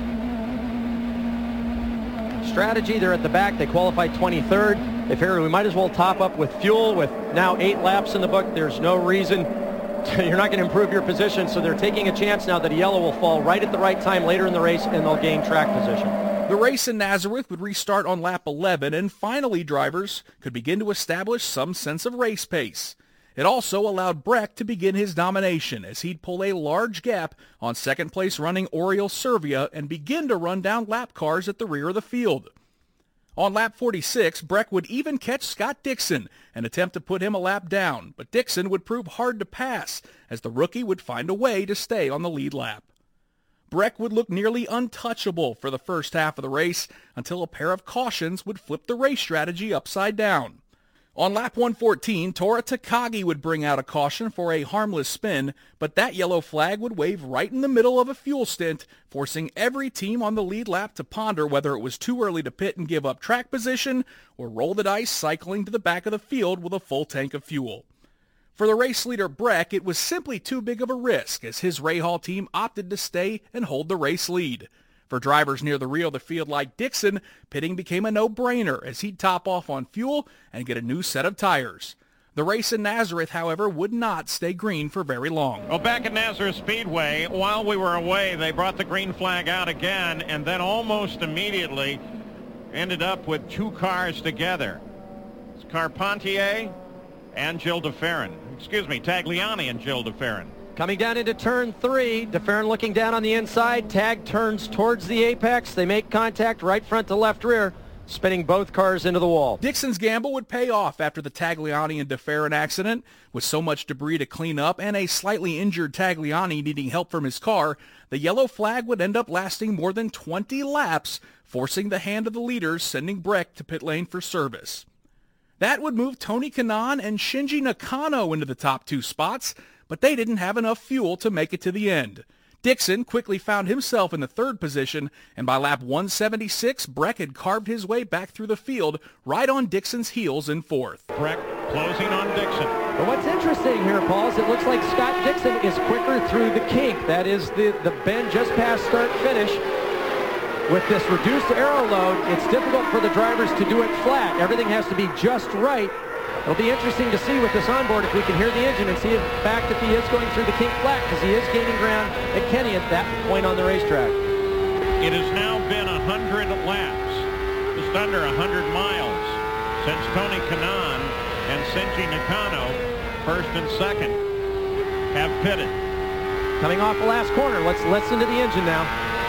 Strategy, they're at the back. They qualified twenty-third. They figured we might as well top up with fuel. With now eight laps in the book, there's no reason to, you're not going to improve your position. So they're taking a chance now that a yellow will fall right at the right time later in the race, and they'll gain track position. The race in Nazareth would restart on lap eleven, and finally drivers could begin to establish some sense of race pace. It also allowed Breck to begin his domination, as he'd pull a large gap on second-place running Oriol Servia and begin to run down lap cars at the rear of the field. On lap forty-six, Breck would even catch Scott Dixon and attempt to put him a lap down, but Dixon would prove hard to pass, as the rookie would find a way to stay on the lead lap. Breck would look nearly untouchable for the first half of the race until a pair of cautions would flip the race strategy upside down. On lap one fourteen, Tora Takagi would bring out a caution for a harmless spin, but that yellow flag would wave right in the middle of a fuel stint, forcing every team on the lead lap to ponder whether it was too early to pit and give up track position or roll the dice cycling to the back of the field with a full tank of fuel. For the race leader Breck, it was simply too big of a risk, as his Rahal team opted to stay and hold the race lead. For drivers near the rear of the field like Dixon, pitting became a no-brainer, as he'd top off on fuel and get a new set of tires. The race in Nazareth, however, would not stay green for very long. Well, back at Nazareth Speedway, while we were away, they brought the green flag out again, and then almost immediately ended up with two cars together. It's Carpentier and Gilles de Ferran. Excuse me, Tagliani and Gilles de Ferran. Coming down into turn three, de Ferran looking down on the inside. Tag turns towards the apex. They make contact right front to left rear, spinning both cars into the wall. Dixon's gamble would pay off after the Tagliani and de Ferran accident. With so much debris to clean up and a slightly injured Tagliani needing help from his car, the yellow flag would end up lasting more than twenty laps, forcing the hand of the leaders, sending Breck to pit lane for service. That would move Tony Kanaan and Shinji Nakano into the top two spots, but they didn't have enough fuel to make it to the end. Dixon quickly found himself in the third position, and by lap one seventy-six, Breck had carved his way back through the field, right on Dixon's heels in fourth. Breck closing on Dixon. But what's interesting here, Paul, is it looks like Scott Dixon is quicker through the kink. That is the, the bend just past start-finish. With this reduced aero load, it's difficult for the drivers to do it flat. Everything has to be just right. It'll be interesting to see with this onboard if we can hear the engine and see, in fact, if he is going through the kink flat, because he is gaining ground at Kenny at that point on the racetrack. It has now been one hundred laps, just under one hundred miles, since Tony Kanaan and Shinji Nakano, first and second, have pitted. Coming off the last corner, let's listen to the engine now.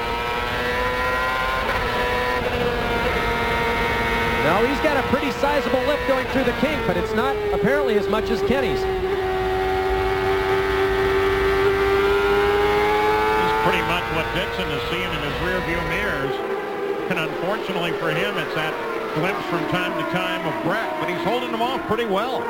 No, he's got a pretty sizable lift going through the kink, but it's not apparently as much as Kenny's. He's pretty much what Dixon is seeing in his rearview mirrors. And unfortunately for him, it's that glimpse from time to time of Brett, but he's holding them off pretty well.